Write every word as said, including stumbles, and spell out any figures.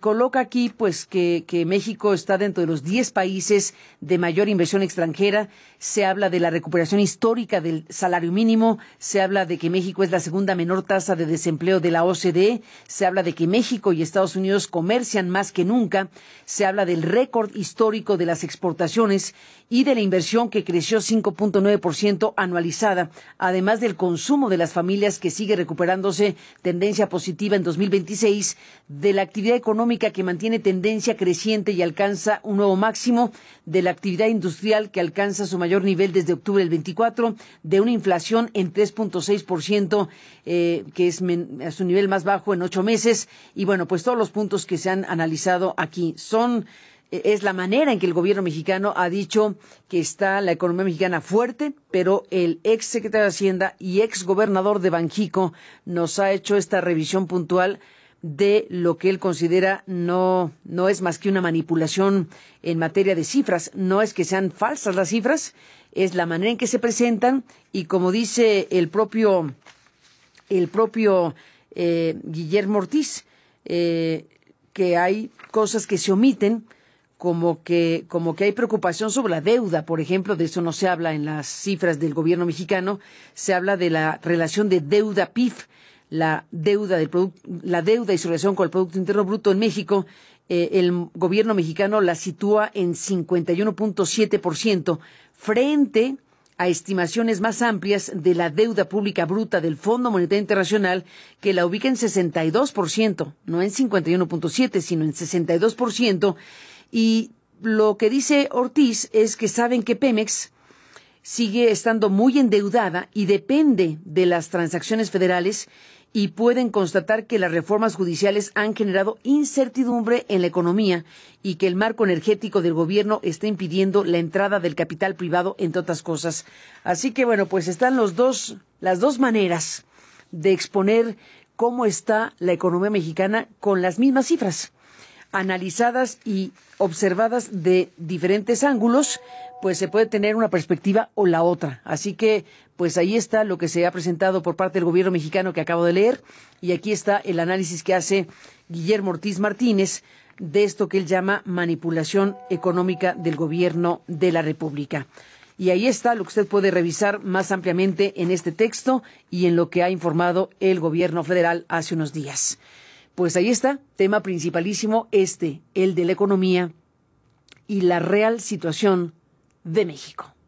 coloca aquí pues que, que México está dentro de los diez países de mayor inversión extranjera. Se habla de la recuperación histórica del salario mínimo, se habla de que México es la segunda menor tasa de desempleo de la O C D E, se habla de que México y Estados Unidos comercian más que nunca, se habla del récord histórico de las exportaciones y de la inversión que creció cinco punto nueve por ciento anualizada, además del consumo de las familias que sigue recuperándose, tendencia positiva en dos mil veintiséis, de la actividad económica que mantiene tendencia creciente y alcanza un nuevo máximo, de la actividad industrial que alcanza su mayor nivel desde octubre del veinticuatro, de una inflación en tres punto seis por ciento, eh, que es men- a su nivel más bajo en ocho meses, y bueno, pues todos los puntos que se han analizado aquí son... Es la manera en que el gobierno mexicano ha dicho que está la economía mexicana fuerte, pero el ex secretario de Hacienda y ex gobernador de Banjico nos ha hecho esta revisión puntual de lo que él considera no, no es más que una manipulación en materia de cifras. No es que sean falsas las cifras, es la manera en que se presentan y como dice el propio, el propio eh, Guillermo Ortiz, eh, que hay cosas que se omiten, como que, como que hay preocupación sobre la deuda, por ejemplo, de eso no se habla en las cifras del gobierno mexicano, se habla de la relación de deuda P I B, la deuda del produ- la deuda y su relación con el Producto Interno Bruto en México, eh, el gobierno mexicano la sitúa en cincuenta y uno punto siete por ciento frente a estimaciones más amplias de la deuda pública bruta del Fondo Monetario Internacional, que la ubica en sesenta y dos por ciento, no en cincuenta y uno punto siete, sino en sesenta y dos por ciento. Y lo que dice Ortiz es que saben que Pemex sigue estando muy endeudada y depende de las transacciones federales y pueden constatar que las reformas judiciales han generado incertidumbre en la economía y que el marco energético del gobierno está impidiendo la entrada del capital privado, entre otras cosas. Así que bueno, pues están los dos, las dos maneras de exponer cómo está la economía mexicana con las mismas cifras, analizadas y observadas de diferentes ángulos, pues se puede tener una perspectiva o la otra. Así que, pues ahí está lo que se ha presentado por parte del gobierno mexicano que acabo de leer, y aquí está el análisis que hace Guillermo Ortiz Martínez de esto que él llama manipulación económica del gobierno de la República. Y ahí está lo que usted puede revisar más ampliamente en este texto y en lo que ha informado el gobierno federal hace unos días. Pues ahí está, tema principalísimo este, el de la economía y la real situación de México.